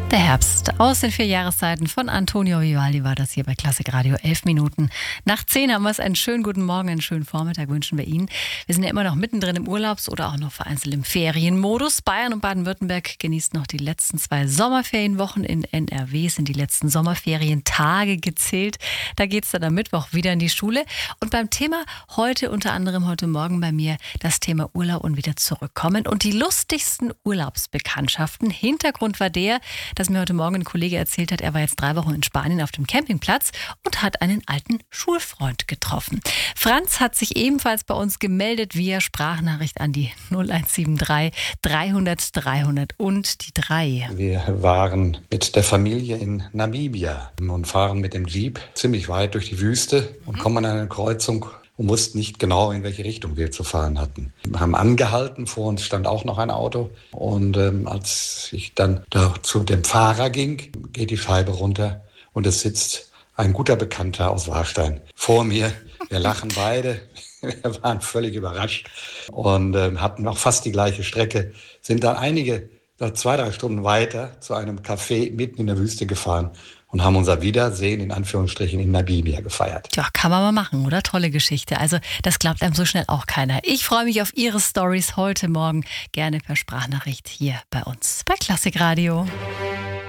Der Herbst aus den 4 Jahreszeiten von Antonio Vivaldi war das hier bei Klassik Radio. 11 Minuten nach 10 haben wir es. Einen schönen guten Morgen, einen schönen Vormittag wünschen wir Ihnen. Wir sind ja immer noch mittendrin im Urlaubs- oder auch noch vereinzelt im Ferienmodus. Bayern und Baden-Württemberg genießt noch die letzten 2 Sommerferienwochen. In NRW sind die letzten Sommerferientage gezählt. Da geht es dann am Mittwoch wieder in die Schule. Und beim Thema heute Morgen bei mir das Thema Urlaub und wieder zurückkommen. Und die lustigsten Urlaubsbekanntschaften. Hintergrund war der, dass mir heute Morgen ein Kollege erzählt hat, er war jetzt 3 Wochen in Spanien auf dem Campingplatz und hat einen alten Schulfreund getroffen. Franz hat sich ebenfalls bei uns gemeldet via Sprachnachricht an die 0173 300 300 und die 3. Wir waren mit der Familie in Namibia und fahren mit dem Jeep ziemlich weit durch die Wüste und kommen an eine Kreuzung und wussten nicht genau, in welche Richtung wir zu fahren hatten. Wir haben angehalten, vor uns stand auch noch ein Auto. Und als ich dann da zu dem Fahrer ging, geht die Scheibe runter und es sitzt ein guter Bekannter aus Warstein vor mir. Wir lachen beide, wir waren völlig überrascht und hatten noch fast die gleiche Strecke, sind dann 2-3 Stunden weiter zu einem Café mitten in der Wüste gefahren und haben unser Wiedersehen in Anführungsstrichen in Namibia gefeiert. Ja, kann man mal machen, oder? Tolle Geschichte. Also das glaubt einem so schnell auch keiner. Ich freue mich auf Ihre Storys heute Morgen. Gerne per Sprachnachricht hier bei uns bei Klassik Radio.